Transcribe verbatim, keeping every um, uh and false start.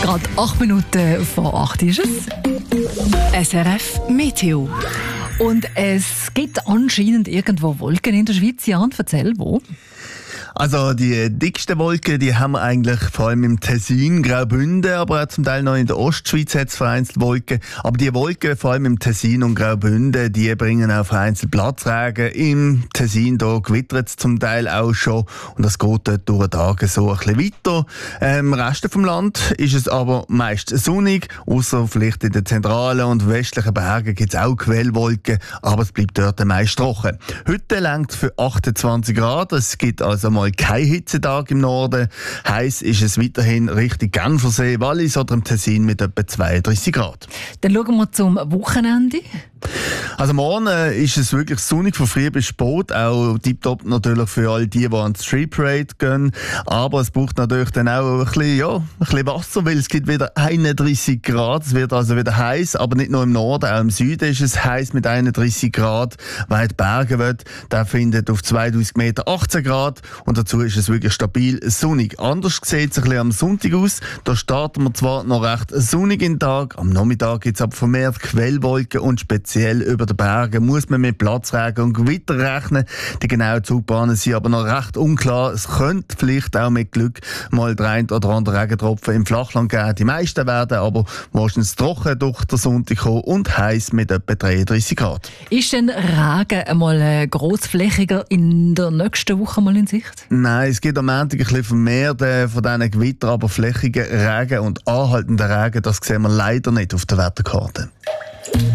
Gerade acht Minuten vor acht ist es. S R F Meteo. Und es gibt anscheinend irgendwo Wolken in der Schweiz. Jan, erzähl, wo? Also die dicksten Wolken, die haben wir eigentlich vor allem im Tessin, Graubünden, aber auch zum Teil noch in der Ostschweiz hat es vereinzelt Wolken. Aber die Wolken, vor allem im Tessin und Graubünden, die bringen auch vereinzelt Platzregen. Im Tessin da gewittert es zum Teil auch schon und das geht dort durch den Tag so ein bisschen weiter. Ähm, Im Rest vom Land ist es aber meist sonnig, außer vielleicht in den zentralen und westlichen Bergen gibt es auch Quellwolken, aber es bleibt dort meist trocken. Heute reicht für achtundzwanzig Grad, es gibt also mal kein Hitzetag im Norden. Heiß ist es weiterhin Richtung Genfersee, Wallis oder im Tessin mit etwa zweiunddreißig Grad. Dann schauen wir zum Wochenende. Also morgen äh, ist es wirklich sonnig von früh bis spät, auch tiptop natürlich für all die, die an die Street Parade gehen. Aber es braucht natürlich dann auch ein bisschen, ja, ein bisschen Wasser, weil es gibt wieder einunddreißig Grad. Es wird also wieder heiß, aber nicht nur im Norden, auch im Süden ist es heiß mit einunddreißig Grad. Wer in die Berge will, der findet auf zweitausend Meter achtzehn Grad und dazu ist es wirklich stabil sonnig. Anders sieht es ein bisschen am Sonntag aus. Da starten wir zwar noch recht sonnig in den Tag, am Nachmittag gibt es aber vermehrt Quellwolken und speziell über den Bergen muss man mit Platzregen und Gewitter rechnen. Die genauen Zugbahnen sind aber noch recht unklar. Es könnte vielleicht auch mit Glück mal der ein oder andere Regentropfen im Flachland geben. Die meisten werden aber wahrscheinlich trocken durch den Sonntag kommen und heiß mit etwa dreiunddreißig Grad. Ist denn Regen einmal grossflächiger in der nächsten Woche mal in Sicht? Nein, es gibt am Montag ein bisschen vermehrt äh, von diesen Gewitter, aber flächigen Regen und anhaltenden Regen, das sehen wir leider nicht auf der Wetterkarte.